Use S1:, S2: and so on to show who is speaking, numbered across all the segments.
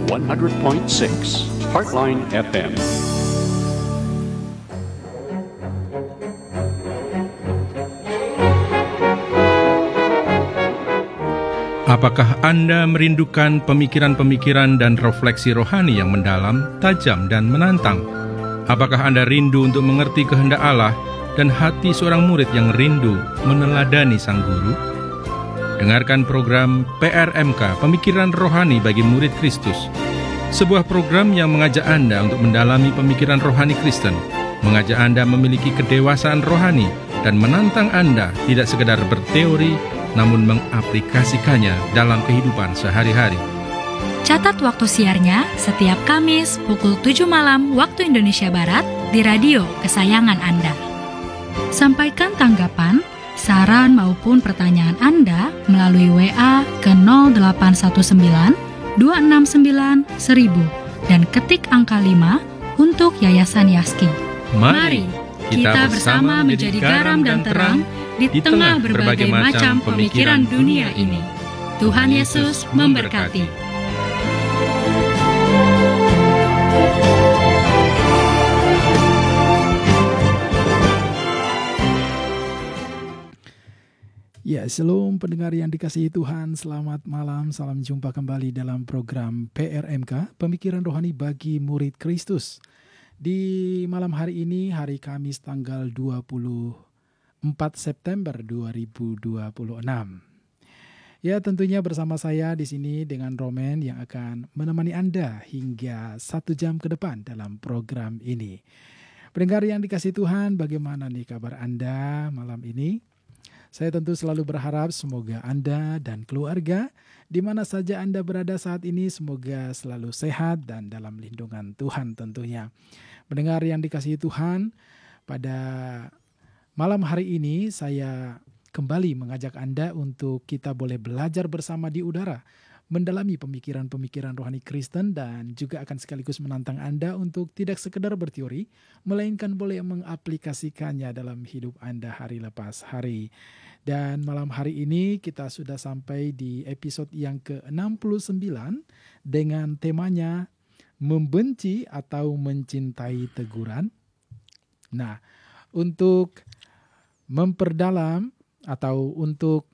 S1: 100.6 Heartline FM.
S2: Apakah Anda merindukan pemikiran-pemikiran dan refleksi rohani yang mendalam, tajam, dan menantang? Apakah Anda rindu untuk mengerti kehendak Allah dan hati seorang murid yang rindu meneladani sang guru? Dengarkan program PRMK, Pemikiran Rohani bagi Murid Kristus. Sebuah program yang mengajak Anda untuk mendalami pemikiran rohani Kristen, mengajak Anda memiliki kedewasaan rohani, dan menantang Anda tidak sekedar berteori, namun mengaplikasikannya dalam kehidupan sehari-hari.
S3: Catat waktu siarnya setiap Kamis pukul 7 malam waktu Indonesia Barat di radio kesayangan Anda. Sampaikan tanggapan, saran maupun pertanyaan Anda melalui WA ke 0819 269 1000 dan ketik angka 5 untuk Yayasan Yaski.
S2: Mari kita bersama menjadi garam dan terang di tengah berbagai macam pemikiran dunia ini. Tuhan Yesus memberkati.
S4: Ya, shalom pendengar yang dikasihi Tuhan, selamat malam, salam jumpa kembali dalam program PRMK, Pemikiran Rohani bagi Murid Kristus. Di malam hari ini, hari Kamis tanggal 24 September 2026. Ya, tentunya bersama saya di sini dengan Roman yang akan menemani Anda hingga 1 jam ke depan dalam program ini. Pendengar yang dikasihi Tuhan, bagaimana nih kabar Anda malam ini? Saya tentu selalu berharap semoga Anda dan keluarga di mana saja Anda berada saat ini semoga selalu sehat dan dalam lindungan Tuhan tentunya. Pendengar yang dikasihi Tuhan, pada malam hari ini saya kembali mengajak Anda untuk kita boleh belajar bersama di udara, mendalami pemikiran-pemikiran rohani Kristen dan juga akan sekaligus menantang Anda untuk tidak sekedar berteori, melainkan boleh mengaplikasikannya dalam hidup Anda hari lepas hari. Dan malam hari ini kita sudah sampai di episode yang ke-69 dengan temanya membenci atau mencintai teguran. Nah, untuk memperdalam atau untuk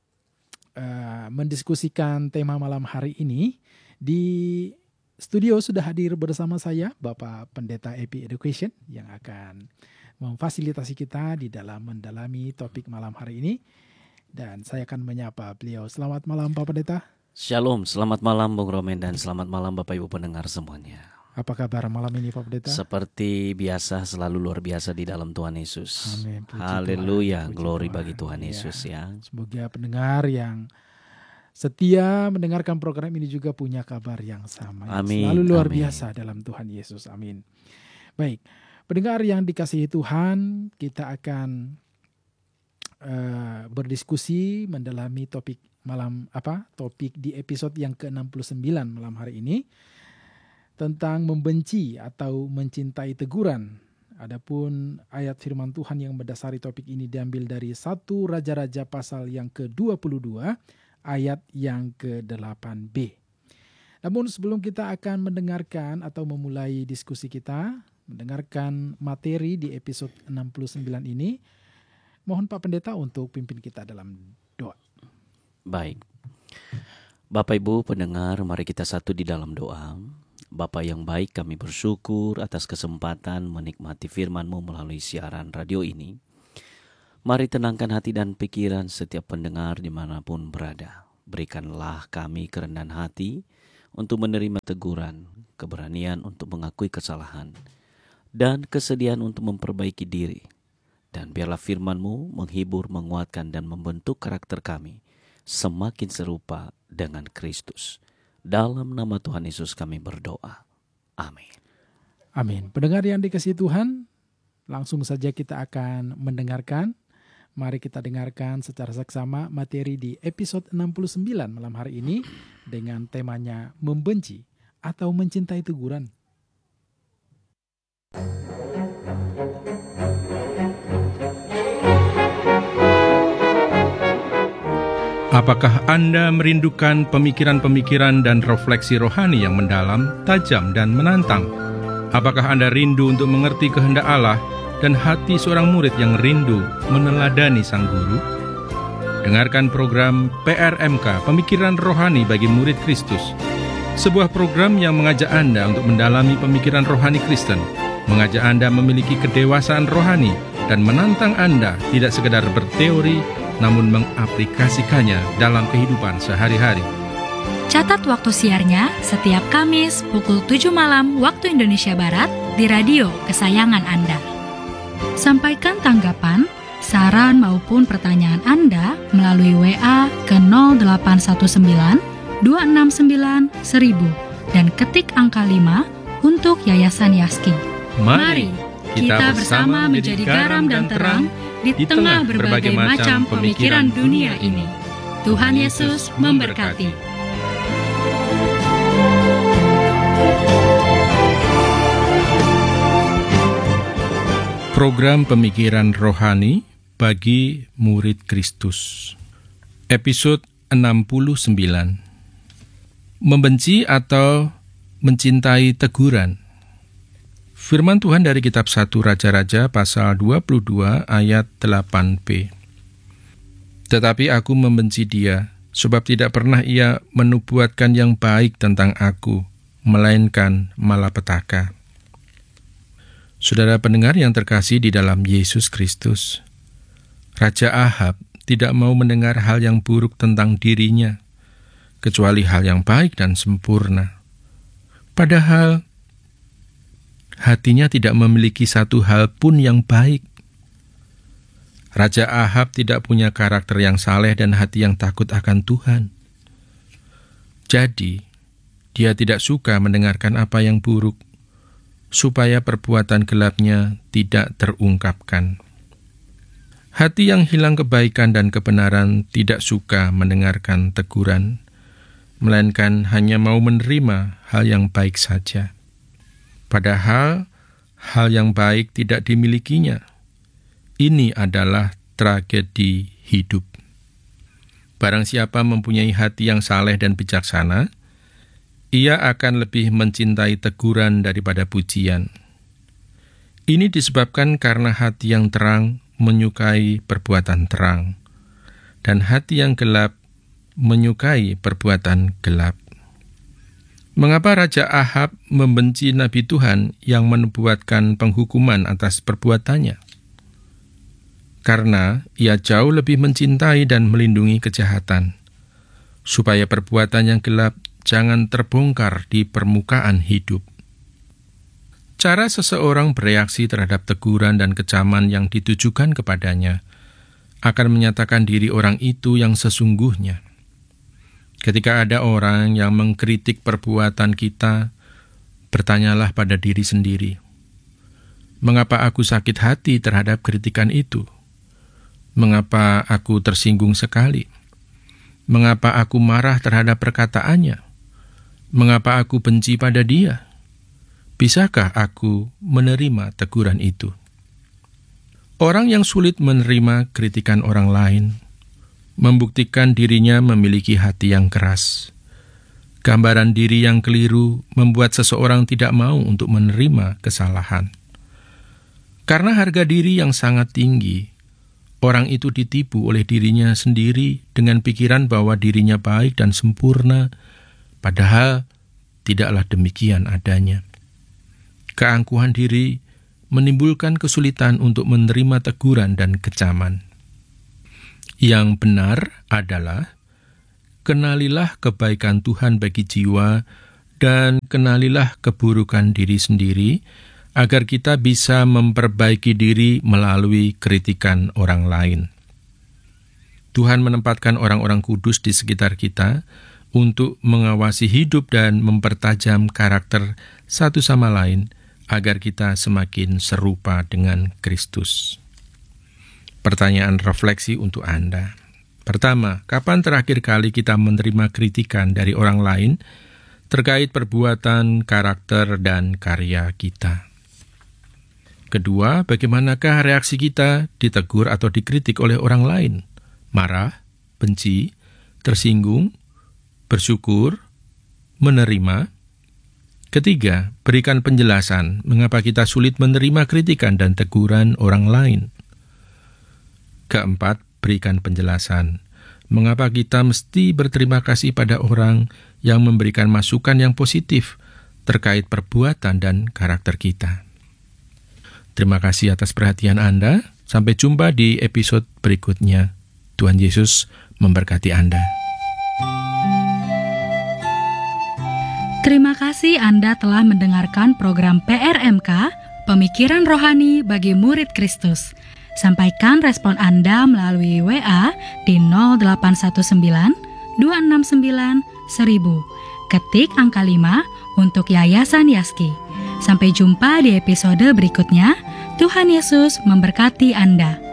S4: mendiskusikan tema malam hari ini, di studio sudah hadir bersama saya Bapak Pendeta Epi Education yang akan memfasilitasi kita di dalam mendalami topik malam hari ini. Dan saya akan menyapa beliau. Selamat malam Pak Pendeta.
S5: Shalom, selamat malam Bung Romen dan selamat malam Bapak Ibu pendengar semuanya.
S4: Apa kabar malam ini Pak Pendeta?
S5: Seperti biasa, selalu luar biasa di dalam Tuhan Yesus.
S4: Amin.
S5: Haleluya, glory bagi Tuhan Yesus ya.
S4: Semoga pendengar yang setia mendengarkan program ini juga punya kabar yang sama.
S5: Amin.
S4: Selalu luar
S5: Amin.
S4: biasa dalam Tuhan Yesus. Amin. Baik, pendengar yang dikasihi Tuhan, kita akan berdiskusi mendalami topik di episode yang ke-69 malam hari ini tentang membenci atau mencintai teguran. Adapun ayat firman Tuhan yang mendasari topik ini diambil dari 1 Raja-Raja pasal yang ke-22 ayat yang ke-8b. Namun sebelum kita akan mendengarkan atau memulai diskusi kita, mendengarkan materi di episode 69 ini, mohon Pak Pendeta untuk pimpin kita dalam doa.
S5: Baik. Bapak Ibu pendengar, mari kita satu di dalam doa. Bapa yang baik, kami bersyukur atas kesempatan menikmati firman-Mu melalui siaran radio ini. Mari tenangkan hati dan pikiran setiap pendengar dimanapun berada. Berikanlah kami kerendahan hati untuk menerima teguran, keberanian untuk mengakui kesalahan, dan kesediaan untuk memperbaiki diri. Dan biarlah firman-Mu menghibur, menguatkan, dan membentuk karakter kami semakin serupa dengan Kristus. Dalam nama Tuhan Yesus kami berdoa. Amin.
S4: Amin. Pendengar yang dikasihi Tuhan, langsung saja kita akan mendengarkan. Mari kita dengarkan secara seksama materi di episode 69 malam hari ini dengan temanya membenci atau mencintai teguran.
S2: Apakah Anda merindukan pemikiran-pemikiran dan refleksi rohani yang mendalam, tajam, dan menantang? Apakah Anda rindu untuk mengerti kehendak Allah dan hati seorang murid yang rindu meneladani Sang Guru? Dengarkan program PRMK, Pemikiran Rohani bagi Murid Kristus. Sebuah program yang mengajak Anda untuk mendalami pemikiran rohani Kristen, mengajak Anda memiliki kedewasaan rohani, dan menantang Anda tidak sekedar berteori, namun mengaplikasikannya dalam kehidupan sehari-hari.
S3: Catat waktu siarnya setiap Kamis pukul 7 malam waktu Indonesia Barat di radio kesayangan Anda. Sampaikan tanggapan, saran maupun pertanyaan Anda melalui WA ke 0819 269 1000 dan ketik angka 5 untuk Yayasan Yaski.
S2: Mari kita bersama menjadi garam dan terang di tengah berbagai macam pemikiran dunia ini. Tuhan Yesus memberkati. Program Pemikiran Rohani bagi Murid Kristus. Episode 69. Membenci atau mencintai teguran. Firman Tuhan dari kitab 1 Raja-Raja pasal 22 ayat 8b. Tetapi aku membenci dia, sebab tidak pernah ia menubuatkan yang baik tentang aku, melainkan malapetaka. Saudara pendengar yang terkasih di dalam Yesus Kristus, Raja Ahab tidak mau mendengar hal yang buruk tentang dirinya, kecuali hal yang baik dan sempurna. Padahal hatinya tidak memiliki satu hal pun yang baik. Raja Ahab tidak punya karakter yang saleh dan hati yang takut akan Tuhan. Jadi, dia tidak suka mendengarkan apa yang buruk, supaya perbuatan gelapnya tidak terungkapkan. Hati yang hilang kebaikan dan kebenaran tidak suka mendengarkan teguran, melainkan hanya mau menerima hal yang baik saja. Padahal hal yang baik tidak dimilikinya. Ini adalah tragedi hidup. Barang siapa mempunyai hati yang saleh dan bijaksana, ia akan lebih mencintai teguran daripada pujian. Ini disebabkan karena hati yang terang menyukai perbuatan terang, dan hati yang gelap menyukai perbuatan gelap. Mengapa Raja Ahab membenci Nabi Tuhan yang menubuatkan penghukuman atas perbuatannya? Karena ia jauh lebih mencintai dan melindungi kejahatan, supaya perbuatan yang gelap jangan terbongkar di permukaan hidup. Cara seseorang bereaksi terhadap teguran dan kecaman yang ditujukan kepadanya akan menyatakan diri orang itu yang sesungguhnya. Ketika ada orang yang mengkritik perbuatan kita, bertanyalah pada diri sendiri, mengapa aku sakit hati terhadap kritikan itu? Mengapa aku tersinggung sekali? Mengapa aku marah terhadap perkataannya? Mengapa aku benci pada dia? Bisakah aku menerima teguran itu? Orang yang sulit menerima kritikan orang lain membuktikan dirinya memiliki hati yang keras. Gambaran diri yang keliru membuat seseorang tidak mau untuk menerima kesalahan. Karena harga diri yang sangat tinggi, orang itu ditipu oleh dirinya sendiri dengan pikiran bahwa dirinya baik dan sempurna, padahal tidaklah demikian adanya. Keangkuhan diri menimbulkan kesulitan untuk menerima teguran dan kecaman. Yang benar adalah, kenalilah kebaikan Tuhan bagi jiwa dan kenalilah keburukan diri sendiri, agar kita bisa memperbaiki diri melalui kritikan orang lain. Tuhan menempatkan orang-orang kudus di sekitar kita untuk mengawasi hidup dan mempertajam karakter satu sama lain, agar kita semakin serupa dengan Kristus. Pertanyaan refleksi untuk Anda. Pertama, kapan terakhir kali kita menerima kritikan dari orang lain terkait perbuatan, karakter, dan karya kita? Kedua, bagaimanakah reaksi kita ditegur atau dikritik oleh orang lain? Marah, benci, tersinggung, bersyukur, menerima. Ketiga, berikan penjelasan mengapa kita sulit menerima kritikan dan teguran orang lain. Keempat, berikan penjelasan mengapa kita mesti berterima kasih pada orang yang memberikan masukan yang positif terkait perbuatan dan karakter kita. Terima kasih atas perhatian Anda. Sampai jumpa di episode berikutnya. Tuhan Yesus memberkati Anda.
S3: Terima kasih Anda telah mendengarkan program PRMK, Pemikiran Rohani bagi Murid Kristus. Sampaikan respon Anda melalui WA di 0819 269 1000. Ketik angka 5 untuk Yayasan Yaski. Sampai jumpa di episode berikutnya. Tuhan Yesus memberkati Anda.